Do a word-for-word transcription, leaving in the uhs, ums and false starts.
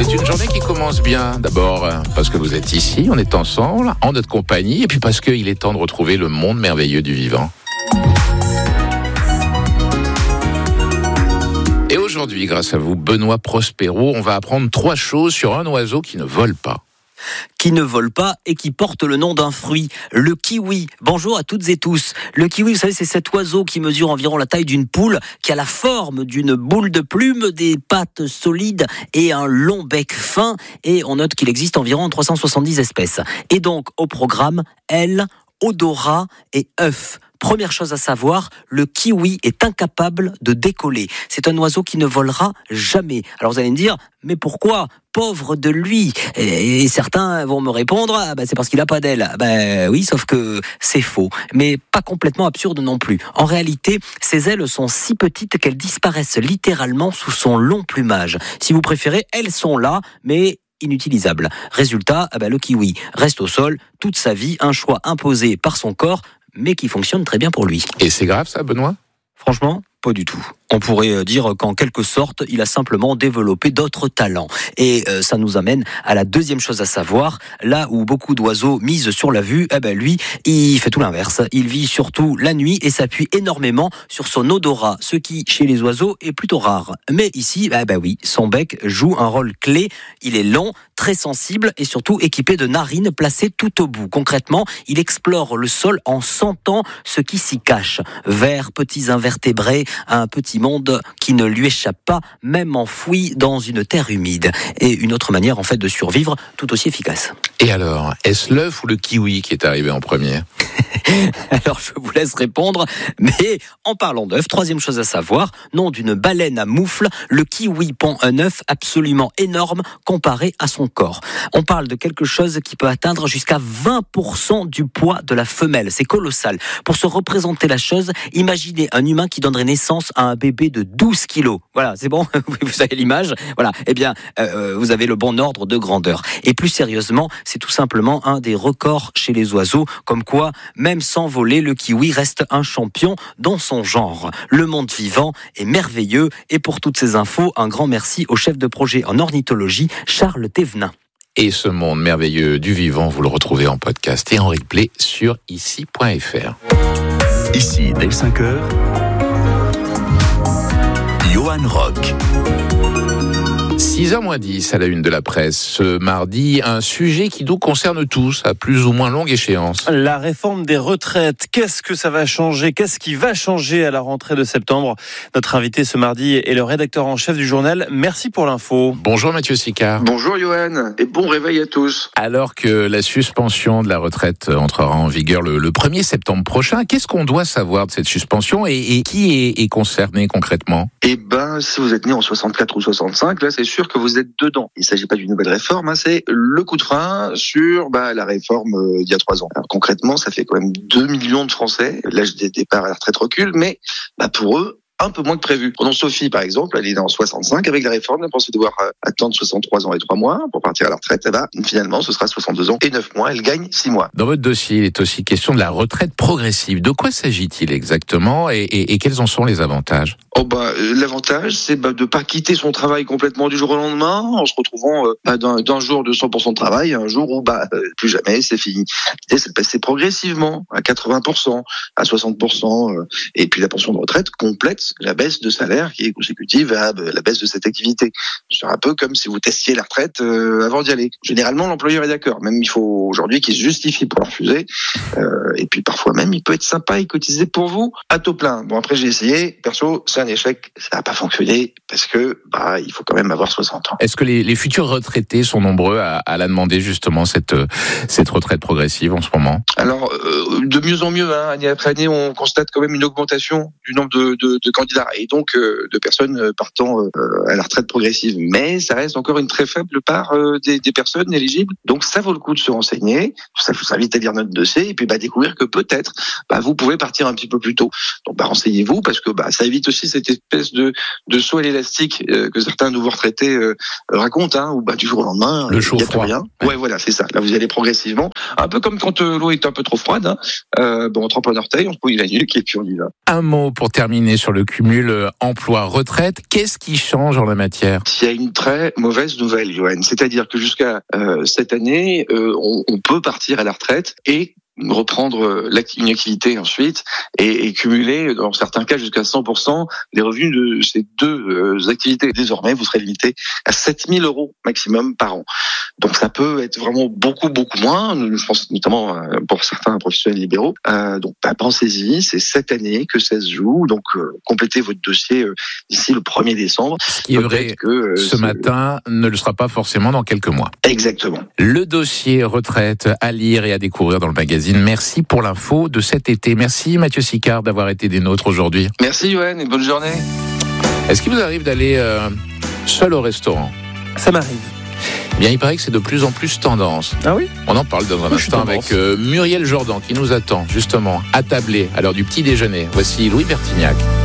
C'est une journée qui commence bien. D'abord parce que vous êtes ici, on est ensemble, en notre compagnie, et puis parce qu'il est temps de retrouver le monde merveilleux du vivant. Et aujourd'hui, grâce à vous, Benoît Prospero, on va apprendre trois choses sur un oiseau qui ne vole pas. Qui ne vole pas et qui porte le nom d'un fruit, le kiwi. Bonjour à toutes et tous. Le kiwi, vous savez, c'est cet oiseau qui mesure environ la taille d'une poule, qui a la forme d'une boule de plume, des pattes solides et un long bec fin. Et on note qu'il existe environ trois cent soixante-dix espèces. Et donc, au programme, aile, odorat et œuf. Première chose à savoir, le kiwi est incapable de décoller. C'est un oiseau qui ne volera jamais. Alors vous allez me dire, mais pourquoi ? Pauvre de lui. Et certains vont me répondre, ah ben c'est parce qu'il n'a pas d'aile. Ben oui, sauf que c'est faux, mais pas complètement absurde non plus. En réalité, ses ailes sont si petites qu'elles disparaissent littéralement sous son long plumage. Si vous préférez, elles sont là, mais inutilisables. Résultat, ah ben le kiwi reste au sol toute sa vie, un choix imposé par son corps, mais qui fonctionne très bien pour lui. Et c'est grave ça, Benoît ? Franchement, pas du tout. On pourrait dire qu'en quelque sorte, il a simplement développé d'autres talents. Et euh, ça nous amène à la deuxième chose à savoir. Là où beaucoup d'oiseaux misent sur la vue, eh ben lui, il fait tout l'inverse. Il vit surtout la nuit et s'appuie énormément sur son odorat, ce qui, chez les oiseaux, est plutôt rare. Mais ici, eh ben oui, son bec joue un rôle clé. Il est long, très sensible et surtout équipé de narines placées tout au bout. Concrètement, il explore le sol en sentant ce qui s'y cache. Vers, petits invertébrés, un petit monde qui ne lui échappe pas, même enfoui dans une terre humide. Et une autre manière, en fait, de survivre tout aussi efficace. Et alors, est-ce l'œuf ou le kiwi qui est arrivé en premier ? Alors, je vous laisse répondre, mais en parlant d'œuf, troisième chose à savoir, nom d'une baleine à moufle, le kiwi pond un œuf absolument énorme comparé à son corps. On parle de quelque chose qui peut atteindre jusqu'à vingt pour cent du poids de la femelle. C'est colossal. Pour se représenter la chose, imaginez un humain qui donnerait naissance à un bébé de douze kilos. Voilà, c'est bon ? Vous avez l'image ? Voilà. Eh bien, euh, vous avez le bon ordre de grandeur. Et plus sérieusement, c'est tout simplement un des records chez les oiseaux, comme quoi, même sans voler, le kiwi reste un champion dans son genre. Le monde vivant est merveilleux et pour toutes ces infos, un grand merci au chef de projet en ornithologie, Charles Thévenin. Et ce monde merveilleux du vivant, vous le retrouvez en podcast et en replay sur ici point f r. Ici, dès cinq heures, Johan Rock. six heures moins dix à la une de la presse. Ce mardi, un sujet qui nous concerne tous à plus ou moins longue échéance. La réforme des retraites. Qu'est-ce que ça va changer ? Qu'est-ce qui va changer à la rentrée de septembre ? Notre invité ce mardi est le rédacteur en chef du journal. Merci pour l'info. Bonjour Mathieu Sicard. Bonjour Johan et bon réveil à tous. Alors que la suspension de la retraite entrera en vigueur le, le premier septembre prochain, qu'est-ce qu'on doit savoir de cette suspension et, et qui est, est concerné concrètement ? Eh ben, si vous êtes né en soixante-quatre ou soixante-cinq, là c'est sûr que vous êtes dedans. Il ne s'agit pas d'une nouvelle réforme, hein, c'est le coup de frein sur bah, la réforme euh, il y a trois ans. Alors, concrètement, ça fait quand même deux millions de Français. L'âge des départs à la retraite recule, mais bah, pour eux, un peu moins que prévu. Prenons Sophie, par exemple, elle est en soixante-cinq. Avec la réforme, elle pensait devoir attendre soixante-trois ans et trois mois pour partir à la retraite. Et bah, finalement, ce sera soixante-deux ans et neuf mois. Elle gagne six mois. Dans votre dossier, il est aussi question de la retraite progressive. De quoi s'agit-il exactement et, et, et quels en sont les avantages ? Oh bah, l'avantage, c'est bah, de pas quitter son travail complètement du jour au lendemain, en se retrouvant euh, bah, d'un, d'un jour de cent pour cent de travail, un jour où bah, euh, plus jamais, c'est fini. Et c'est de passer progressivement à quatre-vingts pour cent, à soixante pour cent, euh, et puis la pension de retraite complète la baisse de salaire qui est consécutive à la baisse de cette activité. C'est un peu comme si vous testiez la retraite euh, avant d'y aller. Généralement, l'employeur est d'accord. Même il faut aujourd'hui qu'il se justifie pour la refuser. Euh, et puis parfois même, il peut être sympa et cotiser pour vous à taux plein. Bon, après, j'ai essayé. Perso, c'est un échec. Ça n'a pas fonctionné parce que bah il faut quand même avoir soixante ans. Est-ce que les, les futurs retraités sont nombreux à, à la demander justement cette, cette retraite progressive en ce moment ? Alors, euh, de mieux en mieux, hein, année après année, on constate quand même une augmentation du nombre de, de, de candidats et donc euh, de personnes partant euh, à la retraite progressive. Mais ça reste encore une très faible part euh, des, des personnes éligibles. Donc ça vaut le coup de se renseigner. Ça vous invite à lire notre dossier et puis bah, découvrir que peut-être bah, vous pouvez partir un petit peu plus tôt. Donc bah, renseignez-vous parce que bah, ça évite aussi cette espèce de, de saut à l'élastique euh, que certains nouveaux retraités euh, racontent, hein, où bah, du jour au lendemain, le il chaud y a froid. plus rien. Ouais, voilà, c'est ça. Là, vous y allez progressivement. Un peu comme quand euh, l'eau est un peu trop froide. Hein. Euh, bon, on trempe un orteil, on se mouille la nuque et puis on y va. Un mot pour terminer sur le le cumul emploi-retraite. Qu'est-ce qui change en la matière ? Il y a une très mauvaise nouvelle, Johan. C'est-à-dire que jusqu'à euh, cette année, euh, on, on peut partir à la retraite et reprendre une activité ensuite et, et cumuler, dans certains cas, jusqu'à cent pour cent des revenus de ces deux activités. Désormais, vous serez limité à sept mille euros maximum par an. Donc ça peut être vraiment beaucoup, beaucoup moins, je pense notamment pour certains professionnels libéraux. Euh, donc bah, pensez-y, c'est cette année que ça se joue. Donc euh, complétez votre dossier euh, d'ici le premier décembre. Ce qui est vrai que euh, ce c'est... matin ne le sera pas forcément dans quelques mois. Exactement. Le dossier retraite à lire et à découvrir dans le magazine. Merci pour l'info de cet été. Merci Mathieu Sicard d'avoir été des nôtres aujourd'hui. Merci Yoann et bonne journée. Est-ce qu'il vous arrive d'aller euh, seul au restaurant ? Ça m'arrive. Eh bien, il paraît que c'est de plus en plus tendance. Ah oui ? On en parle dans un oui, instant avec euh, Muriel Jourdan qui nous attend justement attablée à l'heure du petit déjeuner. Voici Louis Bertignac.